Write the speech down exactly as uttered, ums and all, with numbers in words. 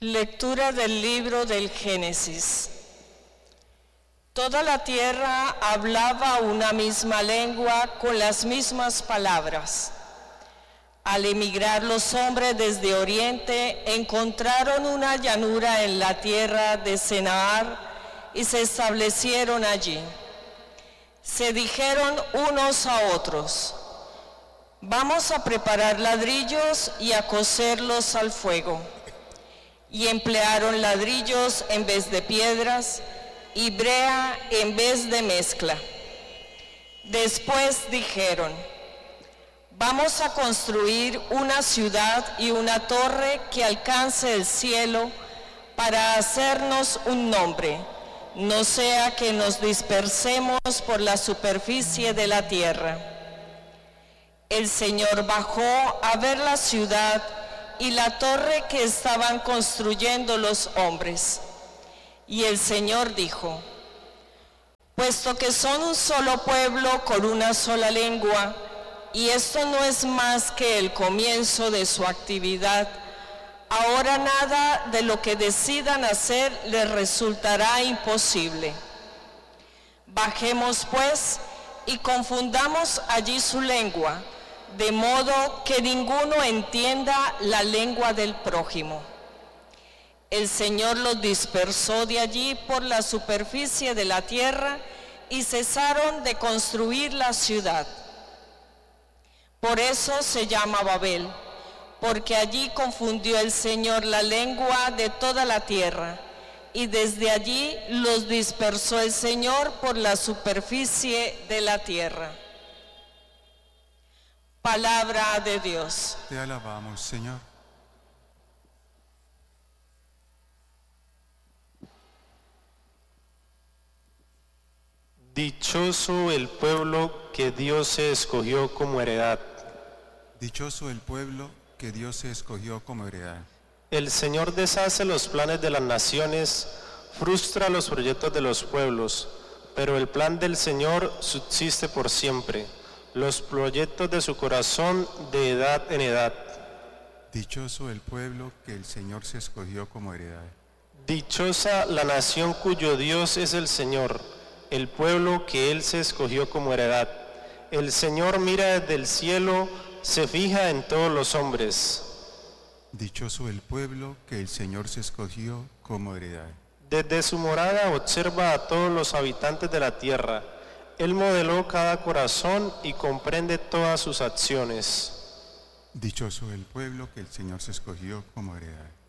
Lectura del libro del Génesis. Toda la tierra hablaba una misma lengua con las mismas palabras. Al emigrar los hombres desde Oriente, encontraron una llanura en la tierra de Senaar y se establecieron allí. Se dijeron unos a otros: vamos a preparar ladrillos y a cocerlos al fuego. Y emplearon ladrillos en vez de piedras y brea en vez de mezcla. Después dijeron: vamos a construir una ciudad y una torre que alcance el cielo para hacernos un nombre, no sea que nos dispersemos por la superficie de la tierra. El Señor bajó a ver la ciudad y la torre que estaban construyendo los hombres. Y el Señor dijo: puesto que son un solo pueblo con una sola lengua, y esto no es más que el comienzo de su actividad, ahora nada de lo que decidan hacer les resultará imposible. Bajemos pues y confundamos allí su lengua, de modo que ninguno entienda la lengua del prójimo. El Señor los dispersó de allí por la superficie de la tierra y cesaron de construir la ciudad. Por eso se llama Babel, porque allí confundió el Señor la lengua de toda la tierra, y desde allí los dispersó el Señor por la superficie de la tierra. Palabra de Dios. Te alabamos, Señor. Dichoso el pueblo que Dios se escogió como heredad. Dichoso el pueblo que Dios se escogió como heredad. El Señor deshace los planes de las naciones, frustra los proyectos de los pueblos, pero el plan del Señor subsiste por siempre, los proyectos de su corazón de edad en edad. Dichoso el pueblo que el Señor se escogió como heredad. Dichosa la nación cuyo Dios es el Señor, el pueblo que Él se escogió como heredad. El Señor mira desde el cielo, se fija en todos los hombres. Dichoso el pueblo que el Señor se escogió como heredad. Desde su morada observa a todos los habitantes de la tierra. Él modeló cada corazón y comprende todas sus acciones. Dichoso el pueblo que el Señor se escogió como heredad.